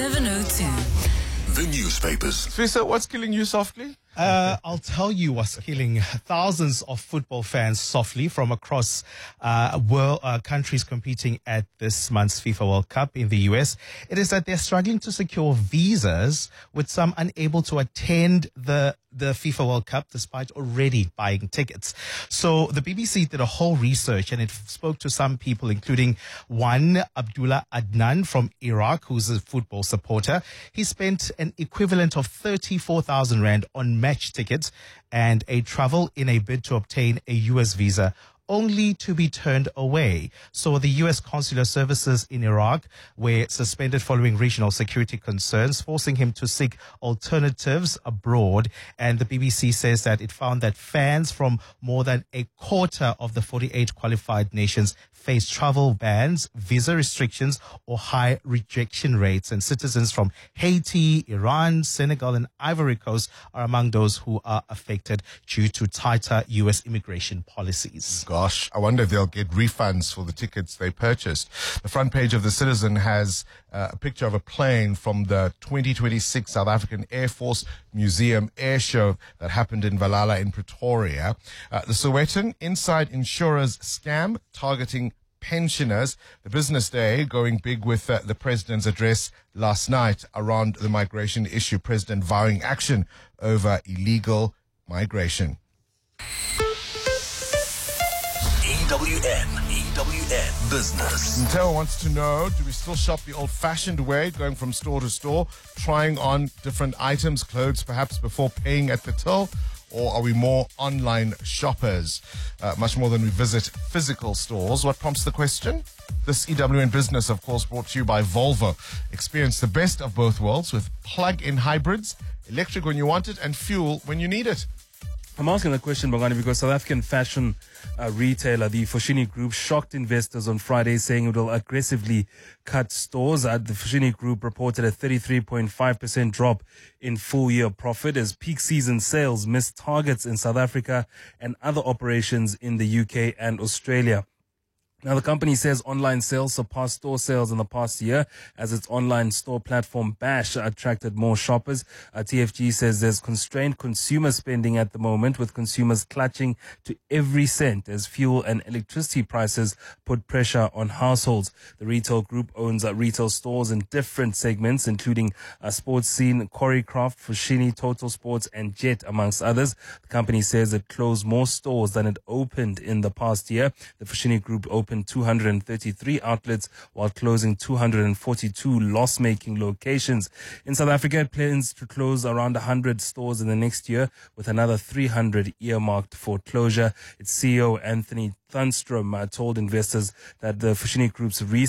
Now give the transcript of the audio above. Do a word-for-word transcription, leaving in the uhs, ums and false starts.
seven oh two. The newspapers. Swissa, what's killing you softly? Uh, I'll tell you what's killing thousands of football fans softly from across uh, world uh, countries competing at this month's FIFA World Cup in the U S. It is that they're struggling to secure visas, with some unable to attend the the FIFA World Cup despite already buying tickets. So the B B C did a whole research, and it spoke to some people, including one Abdullah Adnan from Iraq, who's a football supporter. He spent an equivalent of thirty-four thousand rand on match tickets and a travel in a bid to obtain a U S visa, only to be turned away. So the U S consular services in Iraq were suspended following regional security concerns, forcing him to seek alternatives abroad. And the B B C says that it found that fans from more than a quarter of the forty-eight qualified nations face travel bans, visa restrictions, or high rejection rates. And citizens from Haiti, Iran, Senegal, and Ivory Coast are among those who are affected due to tighter U S immigration policies. Gosh, I wonder if they'll get refunds for the tickets they purchased. The front page of The Citizen has uh, a picture of a plane from the twenty twenty-six South African Air Force Museum Air Show that happened in Valhalla in Pretoria. Uh, the Sowetan Inside Insurers scam targeting pensioners. The Business Day going big with uh, the president's address last night around the migration issue. President vowing action over illegal migration. E W N, E W N Business. Nteo wants to know, do we still shop the old-fashioned way, going from store to store, trying on different items, clothes perhaps, before paying at the till? Or are we more online shoppers, uh, much more than we visit physical stores? What prompts the question? This E W N Business, of course, brought to you by Volvo. Experience the best of both worlds with plug-in hybrids, electric when you want it, and fuel when you need it. I'm asking the question, Bongani, because South African fashion uh, retailer, the Foschini Group, shocked investors on Friday, saying it will aggressively cut stores. Uh, the Foschini Group reported a thirty-three point five percent drop in full-year profit as peak season sales missed targets in South Africa and other operations in the U K and Australia. Now, the company says online sales surpassed store sales in the past year as its online store platform Bash attracted more shoppers. Uh, T F G says there's constrained consumer spending at the moment, with consumers clutching to every cent as fuel and electricity prices put pressure on households. The retail group owns uh, retail stores in different segments, including uh, Sports Scene, Choreograph, Foschini, Total Sports, and Jet, amongst others. The company says it closed more stores than it opened in the past year. The Foschini Group opened two hundred thirty-three outlets while closing two hundred forty-two loss-making locations. In South Africa, it plans to close around one hundred stores in the next year, with another three hundred earmarked for closure. Its C E O, Anthony Thunstrom, uh, told investors that the Foschini Group's recent